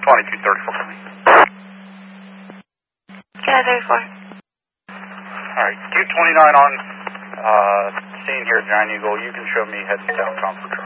2234 for me. Yeah, 34. Alright, Q29 on scene here at Giant Eagle. You can show me heading downtown for